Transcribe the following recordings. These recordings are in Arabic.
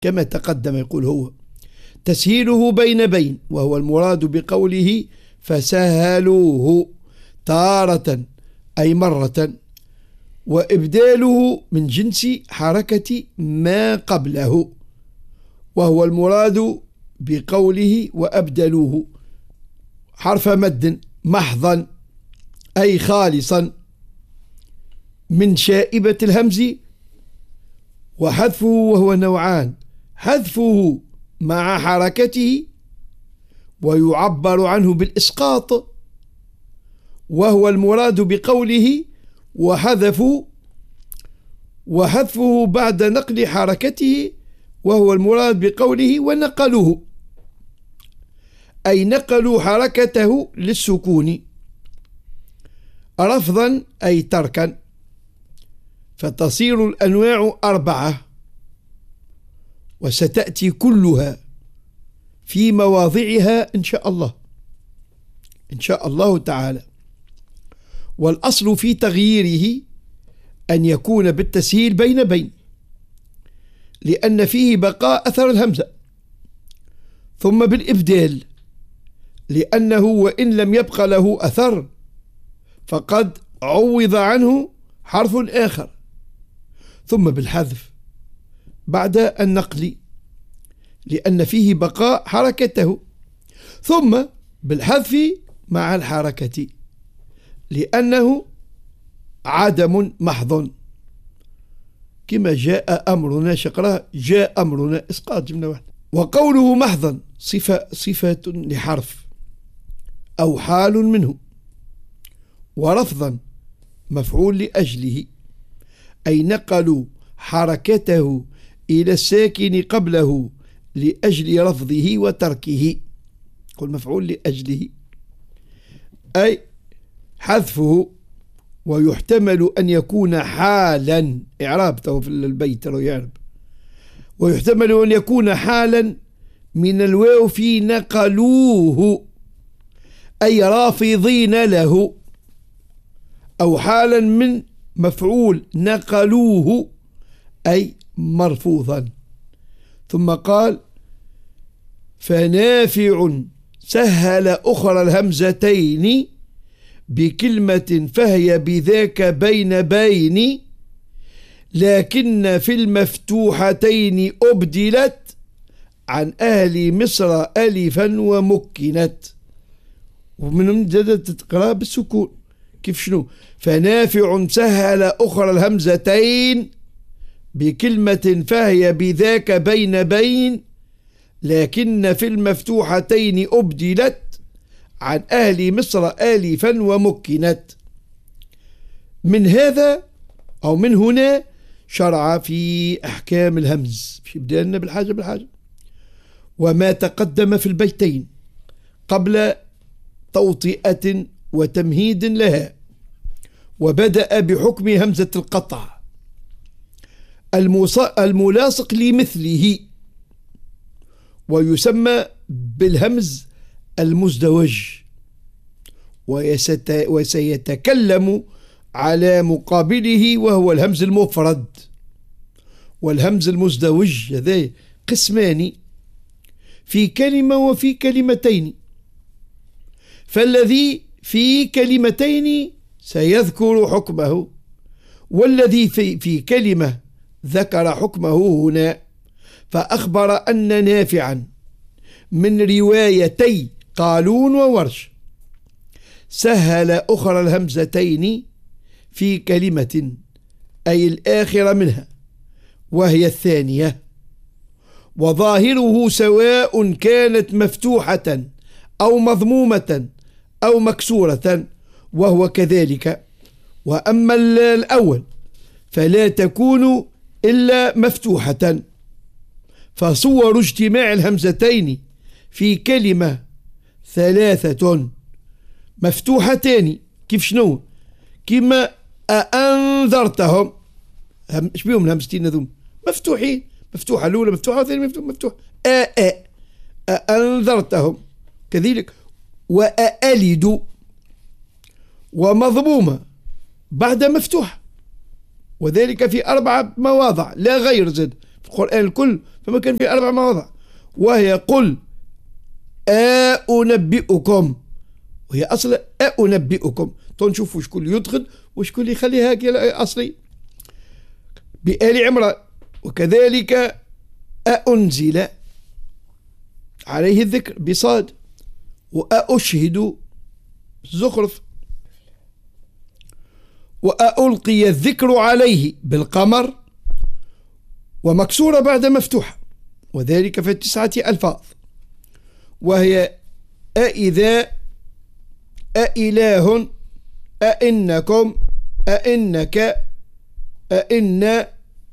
كما تقدم. يقول هو تسهيله بين بين، وهو المراد بقوله فسهلوه تارة أي مرة، وإبداله من جنس حركة ما قبله، وهو المراد بقوله وأبدلوه حرف مد محضا أي خالصا من شائبة الهمز، وحذفه وهو نوعان: حذفه مع حركته ويعبر عنه بالإسقاط، وهو المراد بقوله وحذفه بعد نقل حركته، وهو المراد بقوله ونقلوه أي نقلوا حركته للسكون رفضا أي تركا. فتصير الأنواع 4، وستأتي كلها في مواضعها إن شاء الله تعالى. والأصل في تغييره أن يكون بالتسهيل بين بين، لأن فيه بقاء أثر الهمزة، ثم بالإبدال لأنه وإن لم يبق له أثر فقد عوض عنه حرف آخر، ثم بالحذف بعد النقل لأن فيه بقاء حركته، ثم بالحذف مع الحركة لأنه عدم محض، كما جاء أمرنا شقراه جاء أمرنا إسقاط جملة واحدة. وقوله محضا صفة لحرف أو حال منه، ورفضا مفعول لأجله أي نقلوا حركته إلى الساكن قبله لأجل رفضه وتركه. قل مفعول لأجله أي حذفه، ويحتمل أن يكون حالا، إعراب في البيت يعرب، ويحتمل أن يكون حالا من الواو في نقلوه أي رافضين له، أو حالا من مفعول نقلوه أي مرفوضا. ثم قال فنافع سهل أخرى الهمزتين بكلمة فهي بذاك بين بين، لكن في المفتوحتين أبدلت عن أهل مصر ألفا ومكنت. ومن جدد تقرأ بالسكون. كيف شنو؟ فنافع سهل أخرى الهمزتين بكلمة فهي بذاك بين بين، لكن في المفتوحتين أبدلت عن أهل مصر آلفا ومكنت. من هذا أو من هنا شرع في أحكام الهمز، يبدأ لنا بالحاجة وما تقدم في البيتين قبل توطئة وتمهيد لها. وبدأ بحكم همزة القطع الملاصق لمثله، ويسمى بالهمز المزدوج، وسيتكلم على مقابله وهو الهمز المفرد. والهمز المزدوج هذا قسمان في كلمة وفي كلمتين، فالذي في كلمتين سيذكر حكمه، والذي في كلمة ذكر حكمه هنا. فأخبر أن نافعا من روايتي قالون وورش سهل أخرى الهمزتين في كلمة أي الآخرة منها وهي الثانية، وظاهره سواء كانت مفتوحة أو مضمومة أو مكسورة، وهو كذلك. وأما الأول فلا تكون إلا مفتوحة. فصور اجتماع الهمزتين في كلمة 3 مفتوحتان. كيف شنو؟ كما أنذرتهم، ايش بيهم الهمزتين هذوم؟ مفتوحين، مفتوحة الأولى مفتوحة والثانية مفتوحة. أنذرتهم كذلك. وألد ومضمومة بعد مفتوحة، وذلك في 4 مواضع لا غير زد، في القرآن الكل فما كان فيه 4 مواضع، وهي قل أنبئكم، وهي أصل أنبئكم. نشوفوا شكون يدخل وشكون يخليها هكذا أصلي. بآل عمران وكذلك أنزل عليه الذكر بصاد، وأشهد الزخرف، وألقي الذكر عليه بالقمر ومكسورة بعد مفتوحة، وذلك في 9 ألفاظ، وهي أإذا أإله أإنكم أإنك أإن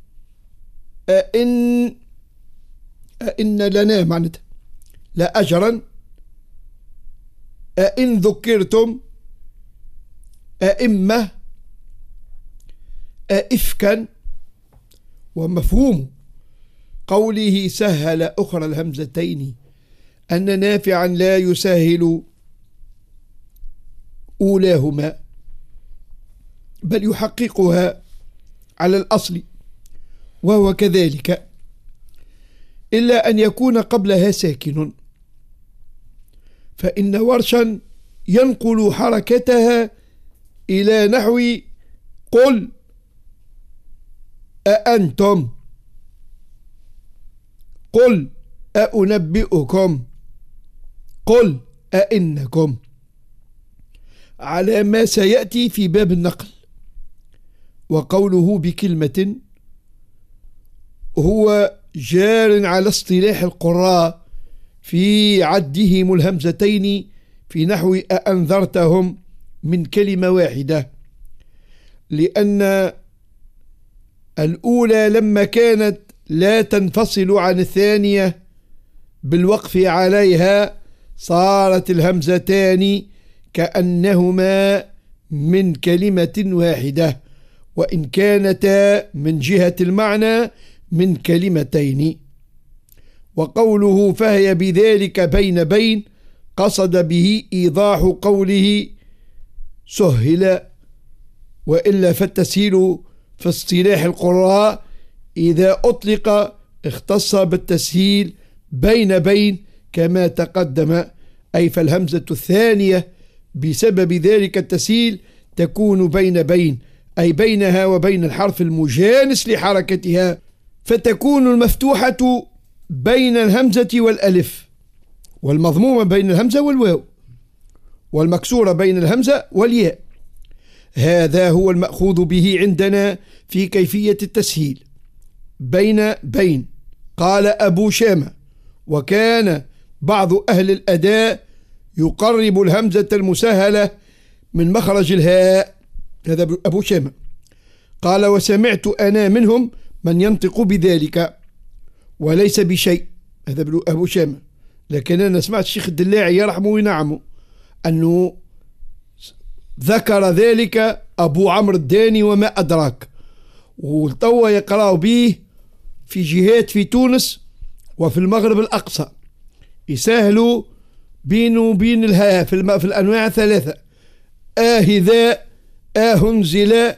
لنا معناتها لا أجرا، أإن ذكرتم أئمة أئفكا. ومفهوم قوله سهل أخرى الهمزتين أن نافعا لا يسهل أولاهما بل يحققها على الأصل، وهو كذلك إلا أن يكون قبلها ساكن، فإن ورشا ينقل حركتها إلى نحو قل أأنتم، قل أنبئكم، قل أئنكم، على ما سيأتي في باب النقل. وقوله بكلمة هو جار على اصطلاح القراء في عدهم الهمزتين في نحو أأنذرتهم من كلمة واحدة، لأن الأولى لما كانت لا تنفصل عن الثانية بالوقف عليها صارت الهمزتان كأنهما من كلمة واحدة، وإن كانتا من جهة المعنى من كلمتين. وقوله فهي بذلك بين قصد به إيضاح قوله سهل، وإلا فالتسهيل في اصطلاح القراء إذا أطلق اختص بالتسهيل بين كما تقدم، أي فالهمزة الثانية بسبب ذلك التسهيل تكون بين أي بينها وبين الحرف المجانس لحركتها، فتكون المفتوحة بين الهمزة والألف، والمضمومة بين الهمزة والواو، والمكسورة بين الهمزة والياء. هذا هو المأخوذ به عندنا في كيفية التسهيل بين. قال أبو شامة: وكان بعض أهل الأداء يقرب الهمزة المسهلة من مخرج الهاء. هذا أبو شامة قال: وسمعت أنا منهم من ينطق بذلك وليس بشيء. هذا أبو شامة. لكن أنا سمعت الشيخ الدلاعي يرحمه وينعمه أنه ذكر ذلك أبو عمرو الداني وما أدراك، وتوا يقرأوا به في جهات في تونس وفي المغرب الأقصى، يسهلوا بينه وبين الهاء في الأنواع الثلاثة: آهذا، آهنزل،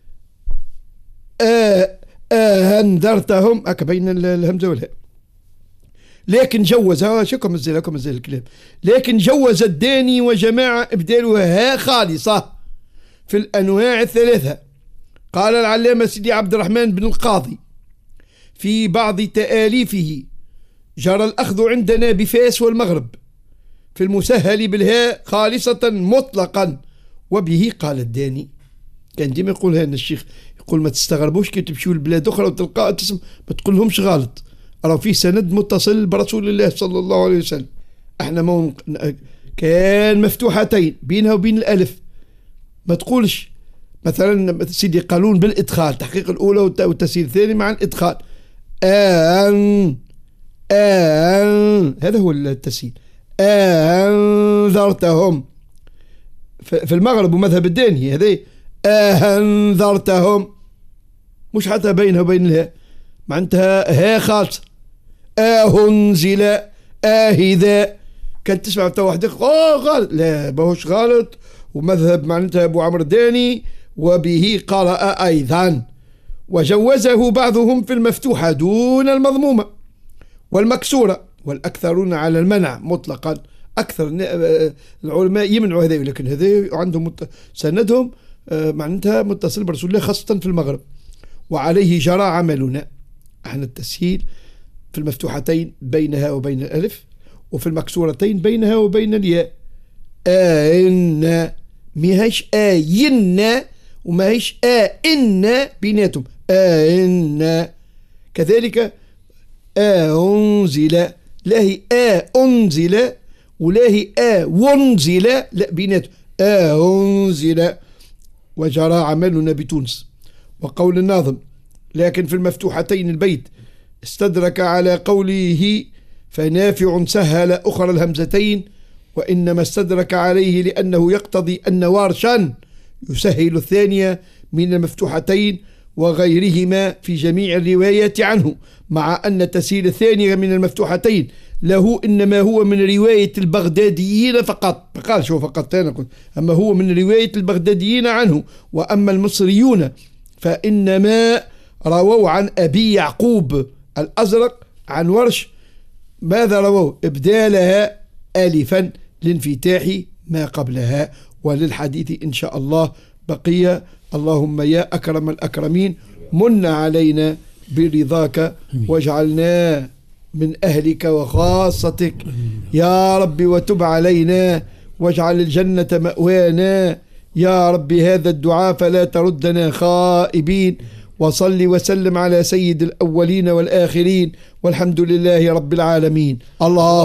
أهنذرتهم، هكا بين الهمزة والهاء. لكن جوزها، شكم الزل الكلام، لكن جوز الداني وجماعة إبدالها ها خالصة في الأنواع الثلاثة. قال العلامة سيدي عبد الرحمن بن القاضي في بعض تآليفه: جرى الأخذ عندنا بفاس والمغرب في المسهل بالهاء خالصة مطلقا، وبه قال الداني. كان ديما يقول هنا الشيخ، يقول ما تستغربوش كي تمشيوا لبلاد أخرى وتلقى تسم ما تقولهمش غلط، راه فيه سند متصل برسول الله صلى الله عليه وسلم. احنا كان مفتوحتين بينها وبين الألف، ما تقولش مثلا سيدي قانون بالإدخال، تحقيق الأولى والتسهيل الثاني مع الإدخال. هذا هو التسهيل. أنذرتهم في المغرب ومذهب الداني هذا أنذرتهم، مش حتى بينها وبين الهاء معناتها ها خالصة. أهنزل، آهذا، كانت تسمع تا واحد غلط، لا ماهوش غلط، ومذهب معناتها أبو عمرو الداني وبه قرأ أيضا. وجوزه بعضهم في المفتوحة دون المضمومة والمكسورة، والأكثرون على المنع مطلقا. أكثر العلماء يمنعوا هذا، لكن هذا عندهم سندهم معناتها متصل برسول الله خاصة في المغرب. وعليه جرى عملنا، احنا التسهيل في المفتوحتين بينها وبين الألف، وفي المكسورتين بينها وبين الياء. آئن ماهيش آين وماهيش آئن بيناتهم، آئن. كذلك أنزل، لا هي أنزل ولا هي ونزل، لا بيناتهم أنزل. وجرى عملنا بتونس. وقول الناظم: لكن في المفتوحتين البيت استدرك على قوله فنافع سهل أخرى الهمزتين، وإنما استدرك عليه لأنه يقتضي أن وارشا يسهل الثانية من المفتوحتين وغيرهما في جميع الروايات عنه، مع أن تسهيل الثانية من المفتوحتين له إنما هو من رواية البغداديين فقط. قال شو فقط، أما هو من رواية البغداديين عنه. وأما المصريون فإنما رووا عن أبي يعقوب الأزرق عن ورش. ماذا رووا؟ إبدالها ألفا لانفتاح ما قبلها. وللحديث إن شاء الله بقية. اللهم يا أكرم الأكرمين من علينا برضاك واجعلنا من أهلك وخاصتك يا رب، وتب علينا واجعل الجنة مأوانا يا رب. هذا الدعاء فلا تردنا خائبين. وصل وسلم على سيد الأولين والآخرين، والحمد لله رب العالمين. الله